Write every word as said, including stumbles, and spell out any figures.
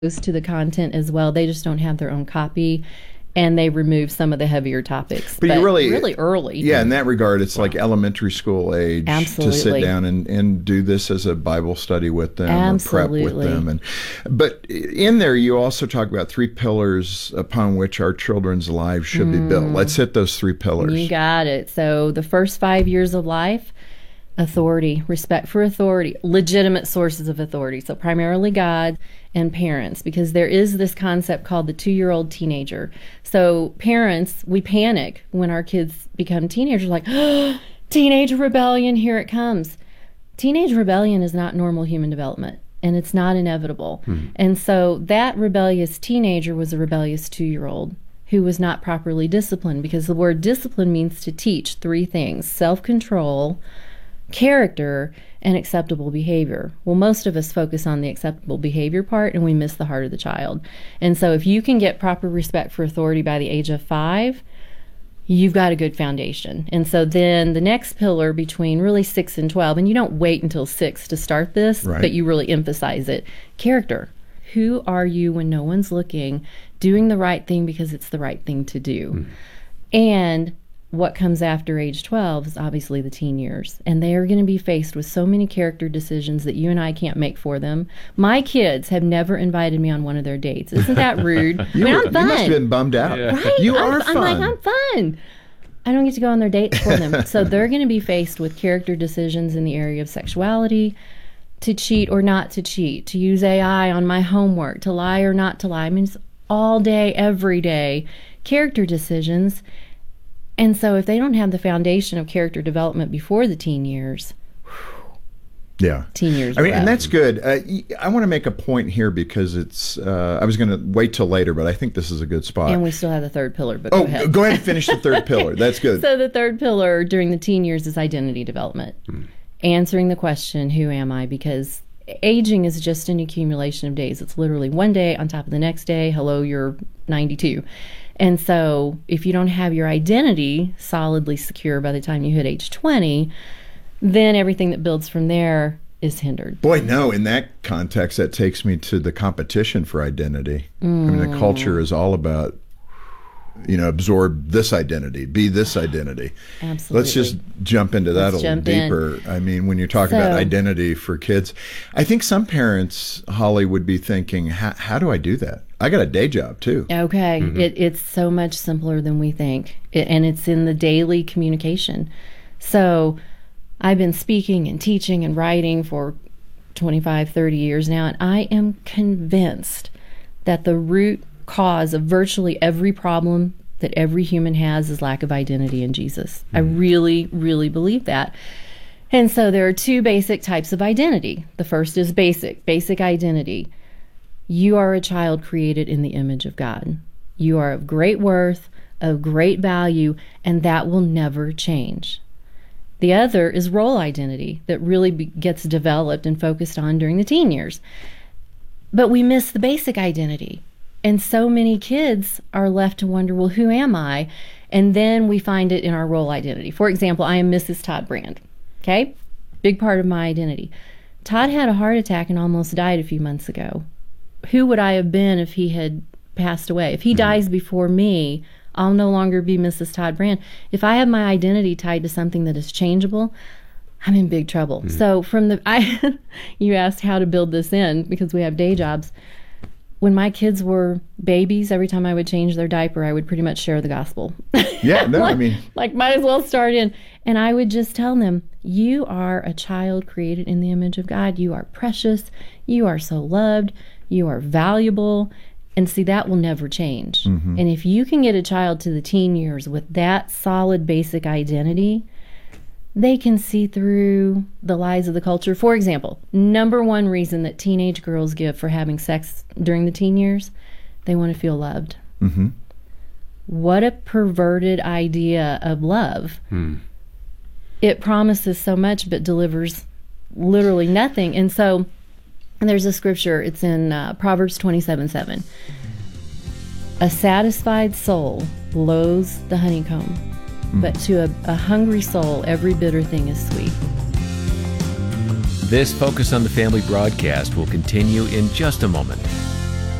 to the content as well. They just don't have their own copy, and they remove some of the heavier topics. But, but you really, really early. Yeah, in that regard, it's like elementary school age. Absolutely. To sit down and, and do this as a Bible study with them, Absolutely. or prep with them. And but in there, you also talk about three pillars upon which our children's lives should mm. be built. Let's hit those three pillars. You got it. So the first five years of life, authority, respect for authority, legitimate sources of authority. So primarily God and parents, because there is this concept called the two-year-old teenager. So parents, we panic when our kids become teenagers, like, oh, teenage rebellion, here it comes. Teenage rebellion is not normal human development, and it's not inevitable. Hmm. And so that rebellious teenager was a rebellious two-year-old who was not properly disciplined, because the word discipline means to teach three things: self-control, character, and acceptable behavior. Well, most of us focus on the acceptable behavior part, and we miss the heart of the child. And so if you can get proper respect for authority by the age of five, you've got a good foundation. And so then the next pillar between really six and twelve, and you don't wait until six to start this, right. but you really emphasize it: character. Who are you when no one's looking, doing the right thing because it's the right thing to do? Mm. And what comes after age twelve is obviously the teen years, and they are going to be faced with so many character decisions that you and I can't make for them. My kids have never invited me on one of their dates. Isn't that rude? you, I mean, were, I'm fun. You must have been bummed out. Yeah. Right? You I'm, are I'm fun. like, I'm fun. I don't get to go on their dates for them. So they're going to be faced with character decisions in the area of sexuality, to cheat or not to cheat, to use A I on my homework, to lie or not to lie. I mean, it's all day, every day, character decisions. And so if they don't have the foundation of character development before the teen years, whew, yeah, teen years. I mean, and that's good. Uh, I want to make a point here because it's, uh, I was going to wait till later, but I think this is a good spot. And we still have the third pillar, but oh, go ahead. go ahead and finish the third pillar. That's good. So the third pillar during the teen years is identity development. Hmm. Answering the question, who am I? Because aging is just an accumulation of days. It's literally one day on top of the next day. Hello, you're ninety-two. And so if you don't have your identity solidly secure by the time you hit age twenty, then everything that builds from there is hindered. Boy, no, in that context, that takes me to the competition for identity. Mm. I mean, the culture is all about, you know, absorb this identity, be this identity. Absolutely. Let's just jump into that Let's a little deeper. In. I mean, when you're talking so, about identity for kids, I think some parents, Holly, would be thinking, how do I do that? I got a day job too. Okay. Mm-hmm. It, it's so much simpler than we think. It, and it's in the daily communication. So I've been speaking and teaching and writing for twenty-five, thirty years now, and I am convinced that the root cause of virtually every problem that every human has is lack of identity in Jesus. Mm-hmm. I really, really believe that. And so there are two basic types of identity. The first is basic, basic identity. You are a child created in the image of God. You are of great worth, of great value, and that will never change. The other is role identity that really be, gets developed and focused on during the teen years. But we miss the basic identity. And so many kids are left to wonder, well, who am I? And then we find it in our role identity. For example, I am Missus Todd Brand. Okay? Big part of my identity. Todd had a heart attack and almost died a few months ago. Who would I have been if he had passed away? If he mm-hmm. dies before me, I'll no longer be Missus Todd Brand. If I have my identity tied to something that is changeable, I'm in big trouble. Mm-hmm. So from the, I, you asked how to build this in because we have day jobs. When my kids were babies, every time I would change their diaper, I would pretty much share the gospel. Yeah, no, like, I mean. Like, might as well start in. And I would just tell them, you are a child created in the image of God. You are precious. You are so loved. You are valuable. And see, that will never change. Mm-hmm. And if you can get a child to the teen years with that solid basic identity, they can see through the lies of the culture. For example, number one reason that teenage girls give for having sex during the teen years, they want to feel loved. Mm-hmm. What a perverted idea of love. Hmm. It promises so much but delivers literally nothing. And so there's a scripture, it's in uh, Proverbs twenty-seven seven. A satisfied soul loathes the honeycomb, but to a, a hungry soul, every bitter thing is sweet. This Focus on the Family broadcast will continue in just a moment.